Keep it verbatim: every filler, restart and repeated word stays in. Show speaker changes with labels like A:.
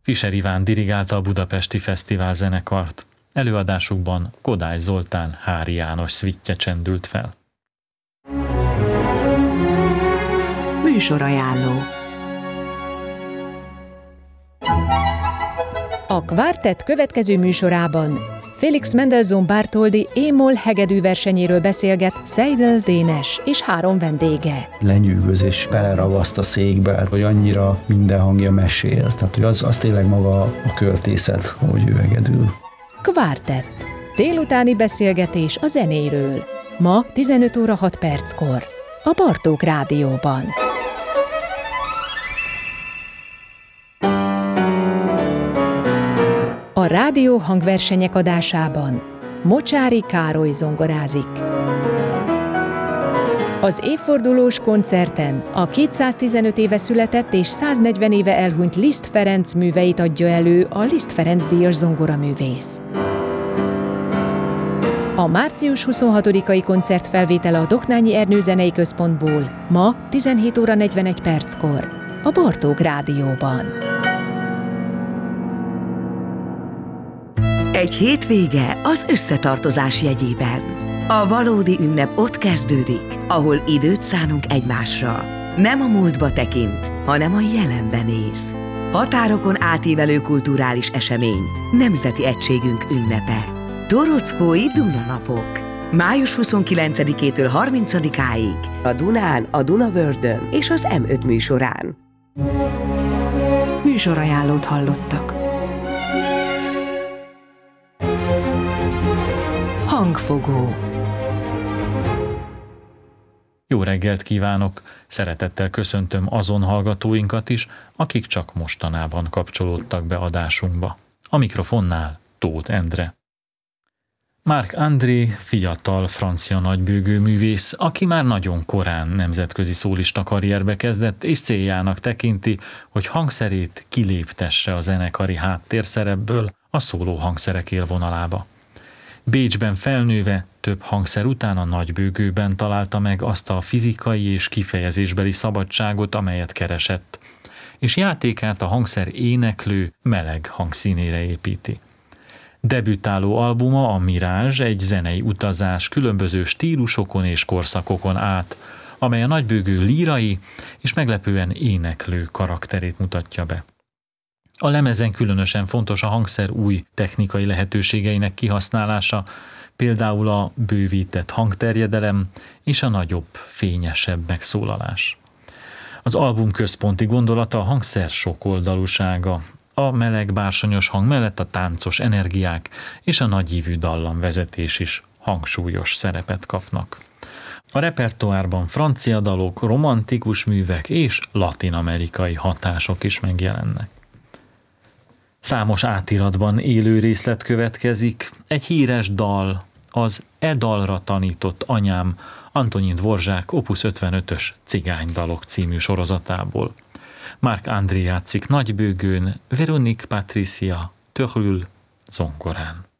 A: Fischer Iván dirigálta a Budapesti Fesztivál zenekart. Előadásukban Kodály Zoltán Hári János szvittje csendült fel.
B: Műsorajánló. A Kvártett következő műsorában Félix Mendelssohn Bartholdy é-moll hegedű versenyéről beszélget Seidel Dénes és három vendége.
C: Lenyűgözés, beleragaszt a székbe, hogy annyira minden hangja mesél. Tehát, hogy az, az tényleg maga a költészet, hogy ő hegedül.
B: Kvártett. Délutáni beszélgetés a zenéről. Ma tizenöt óra hat perckor. A Bartók Rádióban. A rádió hangversenyek adásában Mocsáry Károly zongorázik. Az évfordulós koncerten a kétszáztizenöt éve született és száznegyven éve elhunyt Liszt Ferenc műveit adja elő a Liszt Ferenc díjas zongoraművész. A március huszonhatodikai koncert felvétele a Doknányi Ernő Zenei Központból ma tizenhét óra negyvenegy perckor a Bartók Rádióban.
D: Egy hétvége az összetartozás jegyében. A valódi ünnep ott kezdődik, ahol időt szánunk egymásra. Nem a múltba tekint, hanem a jelenbe néz. Határokon átívelő kulturális esemény, nemzeti egységünk ünnepe. Torockói Dunanapok. május huszonkilencedikétől harmincadikáig a Dunán, a Dunavördön és az em öt műsorán.
B: Műsorajánlót hallottak. Hangfogó.
A: Jó reggelt kívánok! Szeretettel köszöntöm azon hallgatóinkat is, akik csak mostanában kapcsolódtak be adásunkba. A mikrofonnál Tóth Endre. Marc André fiatal francia nagybőgő művész, aki már nagyon korán nemzetközi szólista karrierbe kezdett, és céljának tekinti, hogy hangszerét kiléptesse a zenekari háttérszerepből a szóló hangszerek élvonalába. Bécsben felnőve több hangszer után a nagybőgőben találta meg azt a fizikai és kifejezésbeli szabadságot, amelyet keresett, és játékát a hangszer éneklő, meleg hangszínére építi. Debütáló albuma, a Mirage, egy zenei utazás különböző stílusokon és korszakokon át, amely a nagybőgő lírai és meglepően éneklő karakterét mutatja be. A lemezen különösen fontos a hangszer új technikai lehetőségeinek kihasználása, például a bővített hangterjedelem és a nagyobb, fényesebb megszólalás. Az album központi gondolata a hangszer sokoldalúsága, a meleg bársonyos hang mellett a táncos energiák és a nagyívű dallamvezetés is hangsúlyos szerepet kapnak. A repertoárban francia dalok, romantikus művek és latin-amerikai hatások is megjelennek. Számos átiratban élő részlet következik, egy híres dal, az E dalra tanított anyám Antonin Dvorzsák opus ötvenötös Cigánydalok című sorozatából. Marc André játszik nagybőgőn, Véronique Patricia Törül zongorán.